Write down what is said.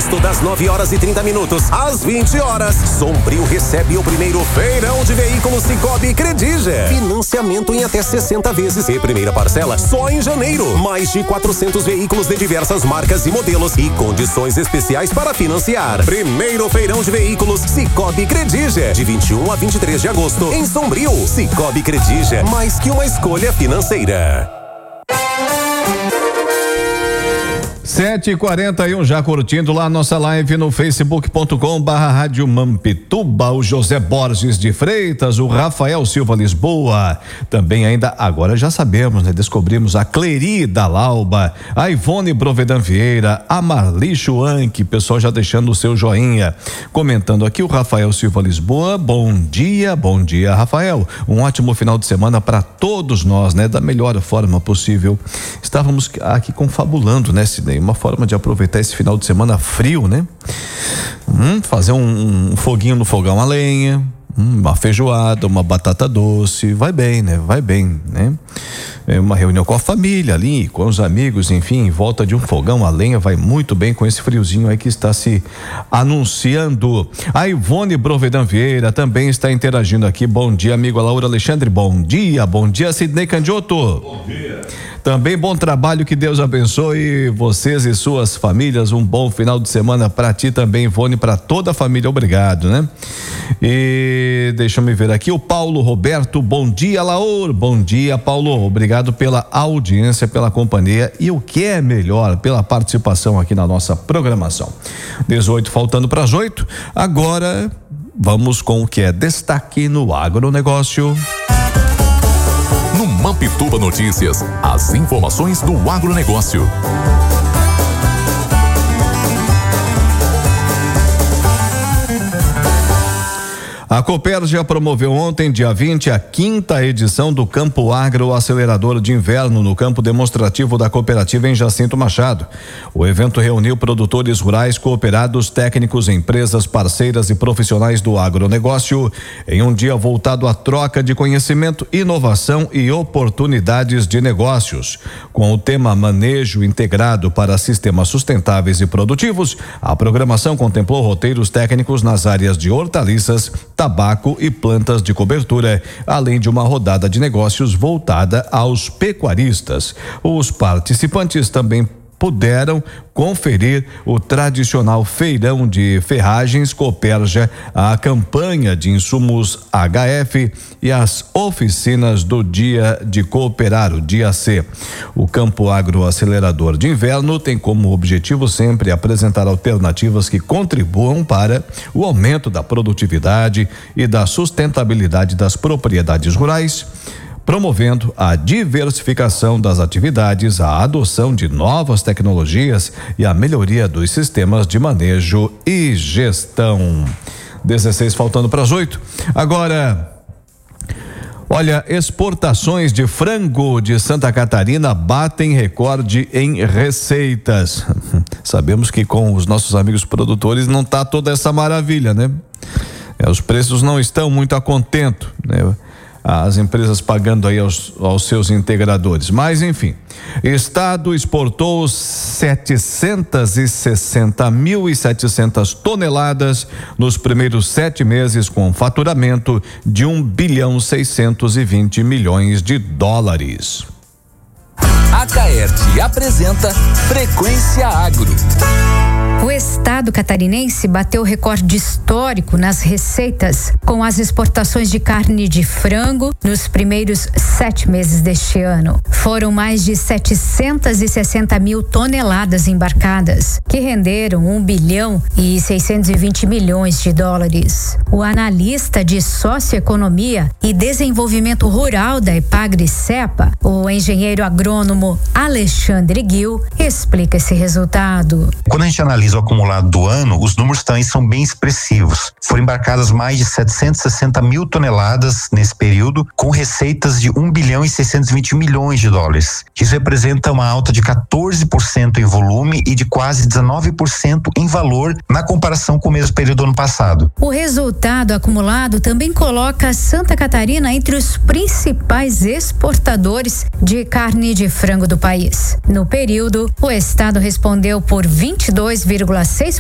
agosto, das 9h30 às 20h. Sombrio recebe o primeiro feirão de veículos Cicobi Crediger. Financiamento em até 60 vezes e primeira parcela só em janeiro. Mais de 400 veículos de diversas marcas e modelos e condições especiais para financiar. Primeiro feirão de veículos Cicobi Crediger, de 21 a 23 de agosto, em Sombrio. Cicobi Crediger, mais que uma escolha financeira. 7h41, já curtindo lá a nossa live no facebook.com/Rádio Mampituba, o José Borges de Freitas, o Rafael Silva Lisboa, também ainda, agora já sabemos, né? Descobrimos a Cleri da Lauba, a Ivone Brovedan Vieira, a Marli Chuanque, pessoal já deixando o seu joinha, comentando aqui o Rafael Silva Lisboa, bom dia, Rafael, um ótimo final de semana para todos nós, né? Da melhor forma possível. Estávamos aqui confabulando, né, Sidney? Uma forma de aproveitar esse final de semana frio, né? Fazer um foguinho no fogão a lenha, uma feijoada, uma batata doce, vai bem, né? Uma reunião com a família ali, com os amigos, enfim, em volta de um fogão a lenha, vai muito bem com esse friozinho aí que está se anunciando. A Ivone Brovedan Vieira também está interagindo aqui. Bom dia, amigo Laura Alexandre. Bom dia, Sidney Candioto. Bom dia. Também bom trabalho, que Deus abençoe vocês e suas famílias. Um bom final de semana para ti também, Ivone, para toda a família. Obrigado, né? E deixa eu me ver aqui, o Paulo Roberto. Bom dia, Laura. Bom dia, Paulo. Obrigado pela audiência, pela companhia e o que é melhor, pela participação aqui na nossa programação. 18 faltando para as 8. Agora vamos com o que é destaque no agronegócio. No Mampituba Notícias, as informações do agronegócio. A Copérgia promoveu ontem, dia 20, a 5ª edição do Campo Agro Acelerador de Inverno no campo demonstrativo da cooperativa em Jacinto Machado. O evento reuniu produtores rurais, cooperados, técnicos, empresas, parceiras e profissionais do agronegócio em um dia voltado à troca de conhecimento, inovação e oportunidades de negócios. Com o tema Manejo Integrado para Sistemas Sustentáveis e Produtivos, a programação contemplou roteiros técnicos nas áreas de hortaliças, tabaco e plantas de cobertura, além de uma rodada de negócios voltada aos pecuaristas. Os participantes também puderam conferir o tradicional feirão de ferragens Copérgia, a campanha de insumos HF e as oficinas do Dia de Cooperar, o Dia C. O Campo Agro Acelerador de Inverno tem como objetivo sempre apresentar alternativas que contribuam para o aumento da produtividade e da sustentabilidade das propriedades rurais, promovendo a diversificação das atividades, a adoção de novas tecnologias e a melhoria dos sistemas de manejo e gestão. 16 faltando para as 8. Agora, olha, exportações de frango de Santa Catarina batem recorde em receitas. Sabemos que com os nossos amigos produtores não tá toda essa maravilha, né? Os preços não estão muito a contento, né? As empresas pagando aí aos seus integradores, mas enfim, Estado exportou 760.700 toneladas nos primeiros 7 meses, com faturamento de $1,620 bilhões. A Caerte apresenta Frequência Agro. O estado catarinense bateu recorde histórico nas receitas com as exportações de carne de frango nos primeiros 7 meses deste ano. Foram mais de 760 mil toneladas embarcadas, que renderam $1,620 bilhões. O analista de Socioeconomia e Desenvolvimento Rural da Epagri-Cepa, o engenheiro agrônomo Alexandre Gil, explica esse resultado. Quando a gente analisa o acumulado do ano, os números também são bem expressivos. Foram embarcadas mais de 760 mil toneladas nesse período, com receitas de $1,620 bilhões. Isso representa uma alta de 14% em volume e de quase 19% em valor na comparação com o mesmo período do ano passado. O resultado acumulado também coloca Santa Catarina entre os principais exportadores de carne de frango do país. No período, o estado respondeu por 22,6%